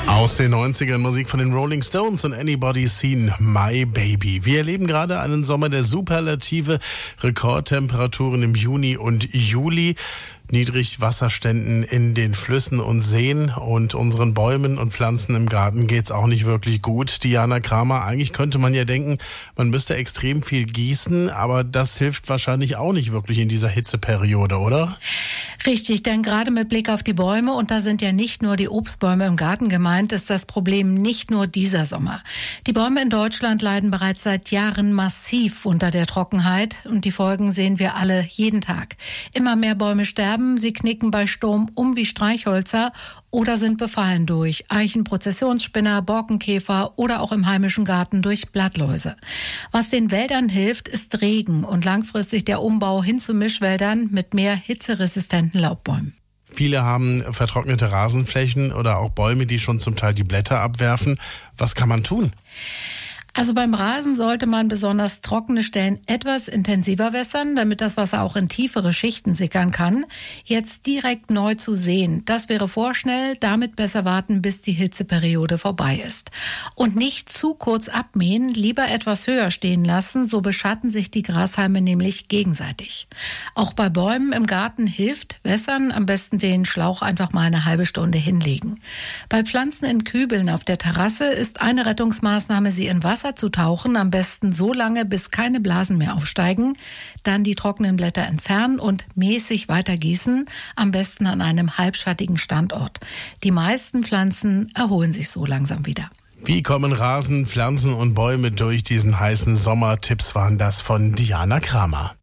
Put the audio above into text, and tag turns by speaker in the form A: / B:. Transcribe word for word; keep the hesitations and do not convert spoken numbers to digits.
A: Aus den neunzigern Musik von den Rolling Stones und Anybody's Seen My Baby. Wir erleben gerade einen Sommer der Superlative, Rekordtemperaturen im Juni und Juli, Niedrigwasserständen in den Flüssen und Seen, und unseren Bäumen und Pflanzen im Garten geht's auch nicht wirklich gut. Diana Kramer, eigentlich könnte man ja denken, man müsste extrem viel gießen, aber das hilft wahrscheinlich auch nicht wirklich in dieser Hitzeperiode, oder?
B: Richtig, denn gerade mit Blick auf die Bäume, und da sind ja nicht nur die Obstbäume im Garten gemeint, ist das Problem nicht nur dieser Sommer. Die Bäume in Deutschland leiden bereits seit Jahren massiv unter der Trockenheit, und die Folgen sehen wir alle jeden Tag. Immer mehr Bäume sterben, sie knicken bei Sturm um wie Streichhölzer oder sind befallen durch Eichenprozessionsspinner, Borkenkäfer oder auch im heimischen Garten durch Blattläuse. Was den Wäldern hilft, ist Regen und langfristig der Umbau hin zu Mischwäldern mit mehr hitzeresistenten Laubbäumen.
A: Viele haben vertrocknete Rasenflächen oder auch Bäume, die schon zum Teil die Blätter abwerfen. Was kann man tun?
B: Also beim Rasen sollte man besonders trockene Stellen etwas intensiver wässern, damit das Wasser auch in tiefere Schichten sickern kann. Jetzt direkt neu zu säen, das wäre vorschnell, damit besser warten, bis die Hitzeperiode vorbei ist. Und nicht zu kurz abmähen, lieber etwas höher stehen lassen, so beschatten sich die Grashalme nämlich gegenseitig. Auch bei Bäumen im Garten hilft wässern, am besten den Schlauch einfach mal eine halbe Stunde hinlegen. Bei Pflanzen in Kübeln auf der Terrasse ist eine Rettungsmaßnahme, sie in Wasser zu tauchen, am besten so lange, bis keine Blasen mehr aufsteigen, dann die trockenen Blätter entfernen und mäßig weiter gießen, am besten an einem halbschattigen Standort. Die meisten Pflanzen erholen sich so langsam wieder.
A: Wie kommen Rasen, Pflanzen und Bäume durch diesen heißen Sommer? Tipps waren das von Diana Kramer.